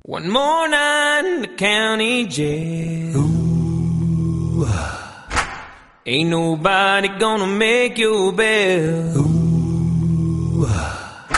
One more night in the county jail. Ooh. Ain't nobody gonna make your bell. Ooh.